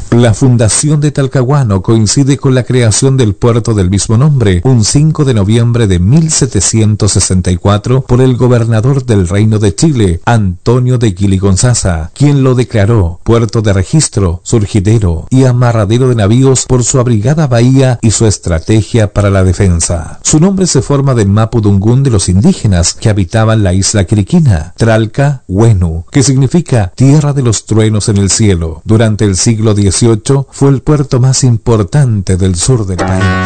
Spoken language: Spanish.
La fundación de Talcahuano coincide con la creación del puerto del mismo nombre, un 5 de noviembre de 1764, por el gobernador del Reino de Chile, Antonio de Guiligonzaza, quien lo declaró puerto de registro, surgidero y amarradero de navíos por su abrigada bahía y su estrategia para la defensa. Su nombre se forma del mapudungún de los indígenas que habitaban la isla Quiriquina, Tralca Huenu, que significa tierra de los truenos en el cielo. Durante el siglo XVIII fue el puerto más importante del sur del país.